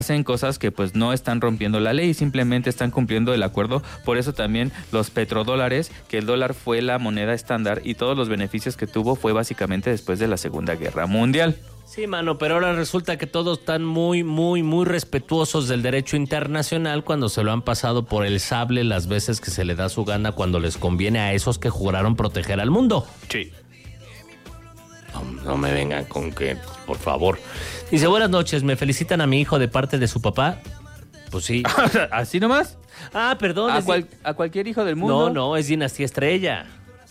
hacen cosas que pues no están rompiendo la ley, simplemente están cumpliendo el acuerdo. Por eso también los petrodólares, que el dólar fue la moneda estándar y todos los beneficios que tuvo fue básicamente después de la Segunda Guerra Mundial. Sí, mano, pero ahora resulta que todos están muy respetuosos del derecho internacional cuando se lo han pasado por el sable las veces que se le da su gana cuando les conviene a esos que juraron proteger al mundo. Sí. No me vengan con que, por favor. Dice, buenas noches, ¿me felicitan a mi hijo de parte de su papá? Pues sí. ¿Así nomás? Ah, perdón. ¿A cualquier hijo del mundo? No, es Dinastía Estrella.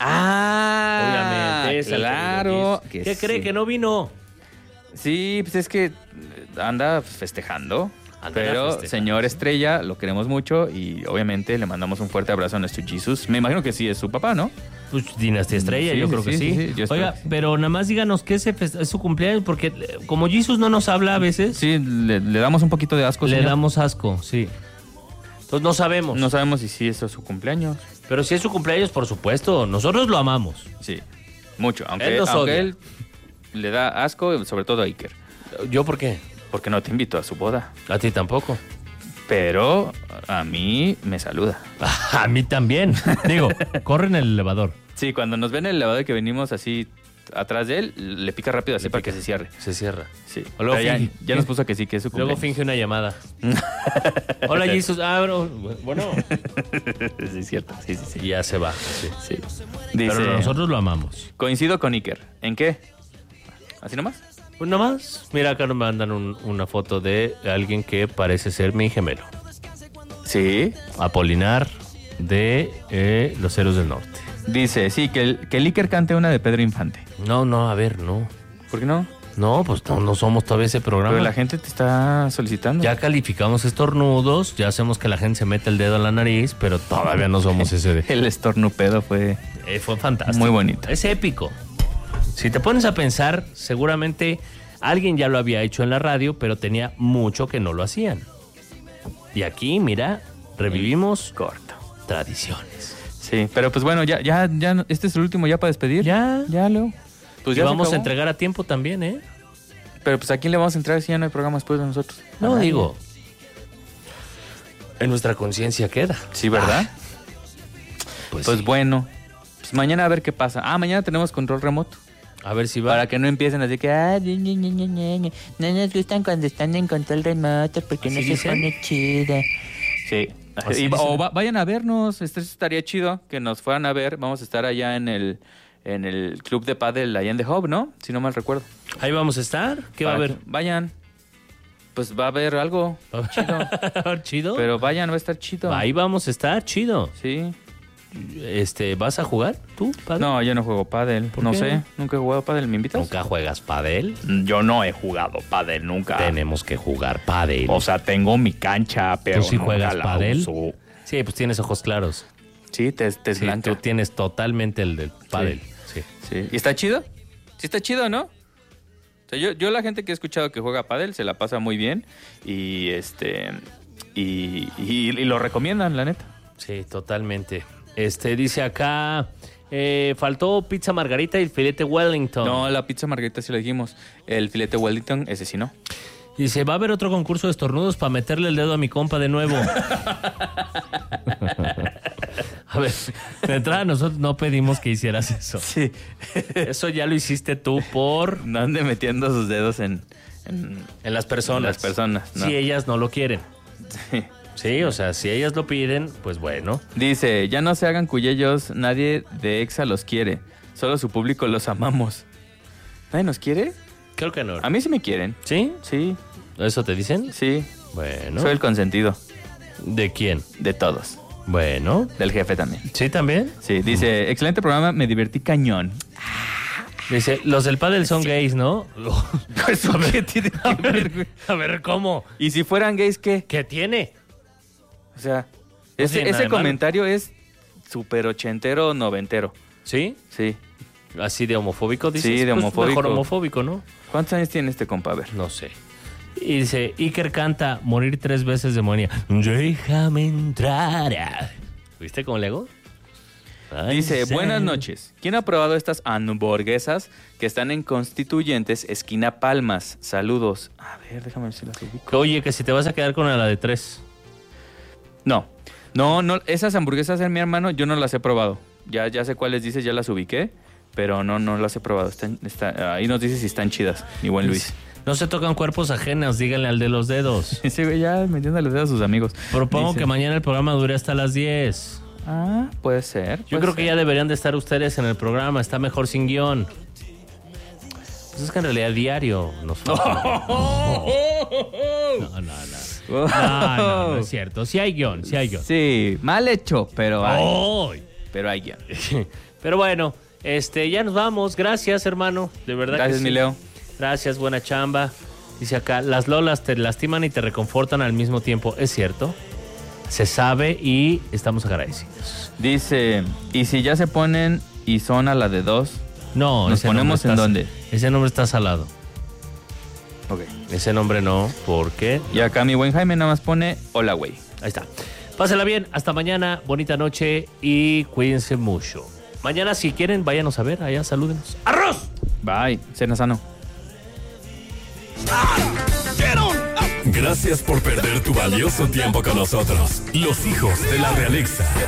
Ah, obviamente. Claro. ¿Qué cree que no vino? Sí, pues es que anda festejando. Pero, señor Estrella, lo queremos mucho y obviamente le mandamos un fuerte abrazo a nuestro Jesús. Me imagino que sí es su papá, ¿no? Pues Dinastía Estrella, yo creo que sí. Oiga, pero nada más díganos que es su cumpleaños, porque como Jesús no nos habla a veces. Sí, le damos un poquito de asco, señor. Le damos asco, sí. Entonces no sabemos. No sabemos si sí es su cumpleaños. Pero si es su cumpleaños, por supuesto. Nosotros lo amamos. Sí, mucho. Aunque él le da asco, sobre todo a Iker. ¿Yo por qué? Porque no te invito a su boda. A ti tampoco. Pero a mí me saluda. A mí también. Digo, corre en el elevador. Sí, cuando nos ven en el elevador que venimos así atrás de él, le pica rápido así para que se cierre. Se cierra. Sí. O luego ya nos puso que sí, que es su cumpleaños. Luego finge una llamada. Hola, Jesús. Bueno. Sí, es cierto. Sí. Y ya se va. Sí. Dice, pero nosotros lo amamos. Coincido con Iker. ¿En qué? ¿Así nomás? Pues nomás. Mira, acá nos mandan una foto de alguien que parece ser mi gemelo. Sí. Apolinar de Los Héroes del Norte. Dice, sí, que el Iker cante una de Pedro Infante. No, a ver, no. ¿Por qué no? No, pues no somos todavía ese programa. Pero la gente te está solicitando. Ya calificamos estornudos, ya hacemos que la gente se meta el dedo en la nariz, pero todavía no somos ese de... El estornupedo fue fantástico. Muy bonito. Es épico. Si te pones a pensar, seguramente alguien ya lo había hecho en la radio, pero tenía mucho que no lo hacían. Y aquí, mira, revivimos corto tradiciones. Sí, pero pues bueno, ya, este es el último ya para despedir. Ya, Leo. Pues ya vamos a entregar a tiempo también, ¿eh? Pero pues ¿a quién le vamos a entregar si ya no hay programa después de nosotros? No, digo, en nuestra conciencia queda. Sí, ¿verdad? Pues sí. Bueno, pues mañana a ver qué pasa. Mañana tenemos control remoto. A ver si va. Para que no empiecen así que no nos gustan cuando están en control remoto porque no se pone chida. Sí. Vayan a vernos, estaría chido que nos fueran a ver. Vamos a estar allá en el club de pádel allá en The Hub, ¿no? Si no mal recuerdo. Ahí vamos a estar. ¿Qué va a haber? Vayan. Pues va a haber algo chido. ¿Chido? Pero vayan, va a estar chido. Ahí vamos a estar, chido. Sí. ¿Vas a jugar tú, pádel? No, yo no juego pádel. No sé, nunca he jugado pádel. ¿Me invitas? ¿Nunca juegas pádel? Yo no he jugado pádel nunca. Tenemos que jugar pádel. O sea, tengo mi cancha, pero ¿tú sí juegas pádel? Uso. Sí, pues tienes ojos claros. Sí, te blanca. Tú tienes totalmente el del pádel. Sí. ¿Y está chido? Sí está chido, ¿no? O sea, yo la gente que he escuchado que juega pádel se la pasa muy bien y lo recomiendan, la neta. Sí, totalmente. Dice acá, faltó pizza margarita y el filete Wellington. No, la pizza margarita sí la dijimos. El filete Wellington, ese sí no. Dice, va a haber otro concurso de estornudos para meterle el dedo a mi compa de nuevo. A ver, de entrada nosotros no pedimos que hicieras eso. Sí. Eso ya lo hiciste tú por... No ande metiendo sus dedos en las personas. En las personas, ¿no? Si ellas no lo quieren. Sí. Sí, o sea, si ellas lo piden, pues bueno. Dice, ya no se hagan cuyellos, nadie de EXA los quiere. Solo su público los amamos. ¿Nadie nos quiere? Creo que no. A mí sí me quieren. ¿Sí? Sí. ¿Eso te dicen? Sí. Bueno. Soy el consentido. ¿De quién? De todos. Bueno. Del jefe también. ¿Sí también? Sí, dice, excelente programa, me divertí cañón. Dice, los del pádel son gays, ¿no? ¿Eso qué tiene que ver, güey? A ver, ¿cómo? ¿Y si fueran gays qué? ¿Qué tiene? O sea, No tiene nada ese de malo. comentario es súper ochentero, noventero. ¿Sí? Sí. ¿Así de homofóbico dices? Sí, de Pues homofóbico. mejor homofóbico, ¿no? ¿Cuántos años tiene este compa? A ver. No sé. Y dice, Iker canta Morir 3 veces demonia. Déjame entrar. ¿Viste cómo le hago? Dice, buenas noches. ¿Quién ha probado estas hamburguesas que están en Constituyentes, esquina Palmas? Saludos. A ver, déjame ver si las ubico. Oye, que si te vas a quedar con la de 3. No, esas hamburguesas mi hermano, yo no las he probado. Ya sé cuáles dices, ya las ubiqué, pero no las he probado. Ahí nos dice si están chidas, mi buen Luis. No se tocan cuerpos ajenos, díganle al de los dedos. Sí, güey, ya metiendo los dedos a sus amigos. Propongo que mañana el programa dure hasta las 10. Ah, puede ser. Yo creo que ya deberían de estar ustedes en el programa, está mejor sin guión. Pues es que en realidad diario nos falta. No es cierto. Sí hay guión. Sí, mal hecho, pero hay. Pero hay guión. Pero bueno, ya nos vamos. Gracias, hermano. De verdad. Gracias, que mi sí. Leo. Gracias, buena chamba. Dice acá, las lolas te lastiman y te reconfortan al mismo tiempo. Es cierto. Se sabe y estamos agradecidos. Dice, ¿y si ya se ponen y son a la de 2? No, ¿nos ponemos en dónde? Ese nombre está salado. Ok. Ese nombre no, ¿por qué? Y acá mi buen Jaime nada más pone, hola, güey. Ahí está. Pásela bien, hasta mañana, bonita noche y cuídense mucho. Mañana, si quieren, váyanos a ver, allá salúdenos. ¡Arroz! Bye, cena sano. Gracias por perder tu valioso tiempo con nosotros, los hijos de la Realixa.